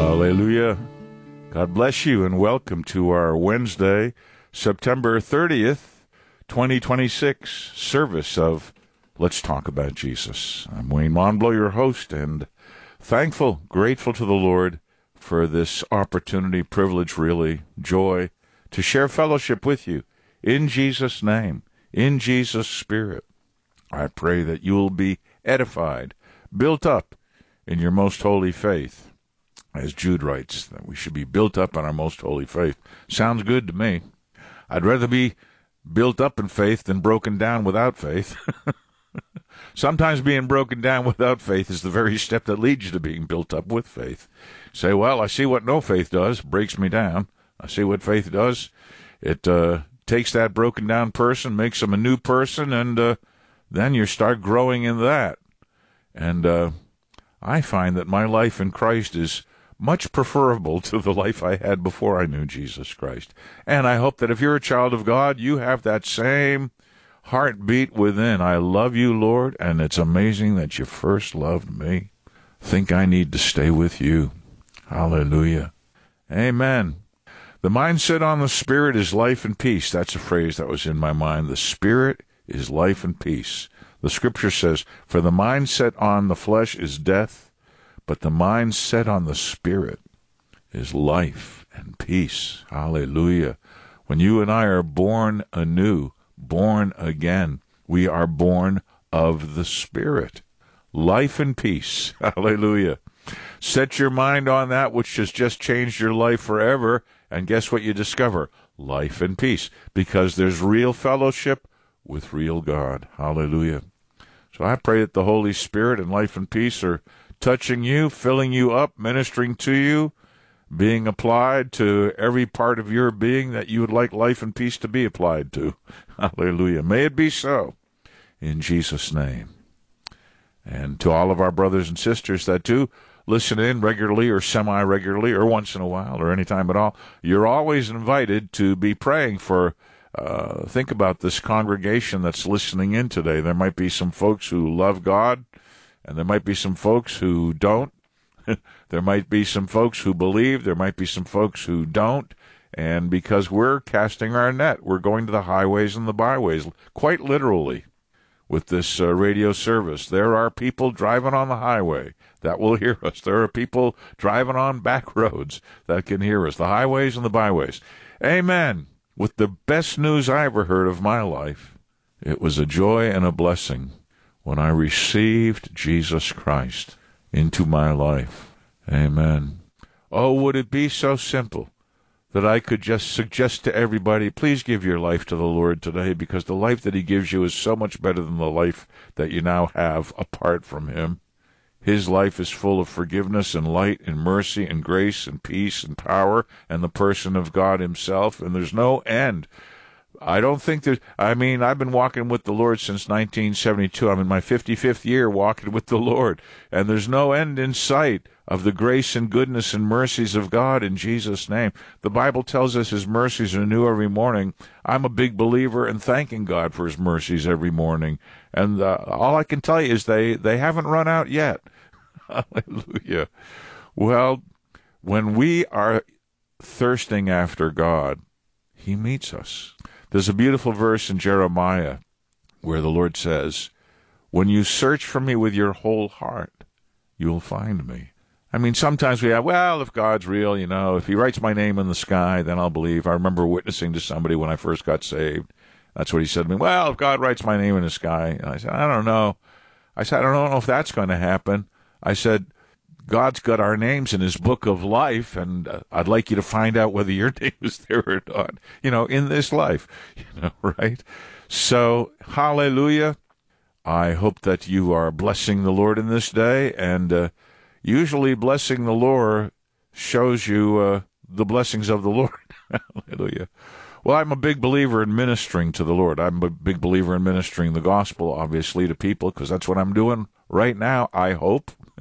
Hallelujah. God bless you and welcome to our Wednesday, September 30th, 2026 service of Let's Talk About Jesus. I'm Wayne Monblow, your host, and thankful, grateful to the Lord for this opportunity, privilege, really, joy, to share fellowship with you in Jesus' name, in Jesus' Spirit. I pray that you will be edified, built up in your most holy faith. As Jude writes, that we should be built up in our most holy faith. Sounds good to me. I'd rather be built up in faith than broken down without faith. Sometimes being broken down without faith is the very step that leads you to being built up with faith. Say, well, I see what no faith does, breaks me down. I see what faith does. It takes that broken down person, makes them a new person, and then you start growing in that. And I find that my life in Christ is much preferable to the life I had before I knew Jesus Christ. And I hope that if you're a child of God, you have that same heartbeat within. I love you, Lord, and it's amazing that you first loved me. Think I need to stay with you. Hallelujah. Amen. The mindset on the Spirit is life and peace. That's a phrase that was in my mind. The Spirit is life and peace. The Scripture says, for the mindset on the flesh is death, but the mind set on the Spirit is life and peace. Hallelujah. When you and I are born anew, born again, we are born of the Spirit. Life and peace. Hallelujah. Set your mind on that which has just changed your life forever, and guess what you discover? Life and peace, because there's real fellowship with real God. Hallelujah. So I pray that the Holy Spirit and life and peace are touching you, filling you up, ministering to you, being applied to every part of your being that you would like life and peace to be applied to. Hallelujah. May it be so, in Jesus' name. And to all of our brothers and sisters that do listen in regularly or semi-regularly or once in a while or any time at all, you're always invited to be praying for think about this congregation that's listening in today. There might be some folks who love God, and there might be some folks who don't. There might be some folks who believe. There might be some folks who don't. And because we're casting our net, we're going to the highways and the byways, quite literally, with this radio service. There are people driving on the highway that will hear us. There are people driving on back roads that can hear us, the highways and the byways. Amen. With the best news I ever heard of my life, it was a joy and a blessing when I received Jesus Christ into my life. Amen. Oh, would it be so simple that I could just suggest to everybody, please give your life to the Lord today, because the life that He gives you is so much better than the life that you now have apart from Him. His life is full of forgiveness and light and mercy and grace and peace and power and the person of God Himself, and there's no end. I don't think I've been walking with the Lord since 1972. I'm in my 55th year walking with the Lord, and there's no end in sight of the grace and goodness and mercies of God in Jesus' name. The Bible tells us His mercies are new every morning. I'm a big believer in thanking God for His mercies every morning, and all I can tell you is they haven't run out yet. Hallelujah. Well, when we are thirsting after God, He meets us. There's a beautiful verse in Jeremiah where the Lord says, when you search for me with your whole heart, you'll find me. Sometimes we have, well, if God's real, if He writes my name in the sky, then I'll believe. I remember witnessing to somebody when I first got saved. That's what he said to me. Well, if God writes my name in the sky. And I said, I don't know. I don't know if that's going to happen. I said, God's got our names in His book of life, and I'd like you to find out whether your name is there or not, in this life, right? So, hallelujah. I hope that you are blessing the Lord in this day, and usually blessing the Lord shows you the blessings of the Lord. Hallelujah. Well, I'm a big believer in ministering to the Lord. I'm a big believer in ministering the gospel, obviously, to people, because that's what I'm doing right now, I hope.